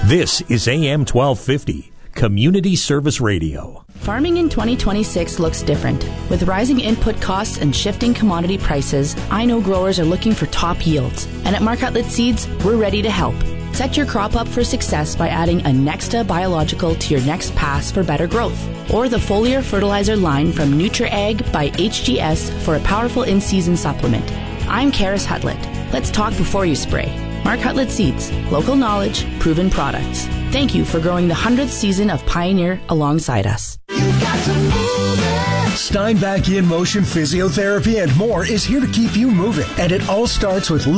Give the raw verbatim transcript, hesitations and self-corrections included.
This is A M twelve fifty, Community Service Radio. Farming in twenty twenty-six looks different. With rising input costs and shifting commodity prices, I know growers are looking for top yields. And at Mark Hutlett Seeds, we're ready to help. Set your crop up for success by adding a Nexta biological to your next pass for better growth. Or the foliar fertilizer line from NutriAg by H G S for a powerful in-season supplement. I'm Karis Hutlett. Let's talk before you spray. Mark Hutlett Seeds. Local knowledge, proven products. Thank you for growing the hundredth season of Pioneer alongside us. You've got to move it. Steinbach In Motion Physiotherapy and more is here to keep you moving. And it all starts with